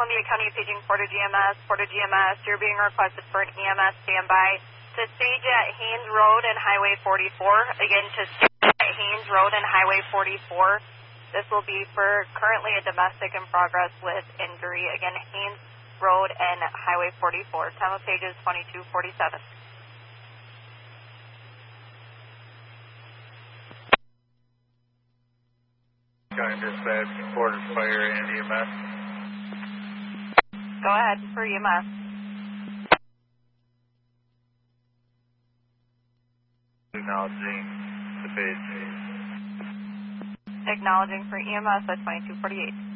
Columbia County paging Portage EMS. Portage EMS, you're being requested for an EMS standby to stage at Haynes Road and Highway 44. Again, to stage at Haynes Road and Highway 44. This will be for currently a domestic in progress with injury. Again, Haynes Road and Highway 44. Time of page is 22:47. County Dispatch, Portage Fire and EMS. Go ahead for EMS. Acknowledging the page. Acknowledging for EMS at 22:48.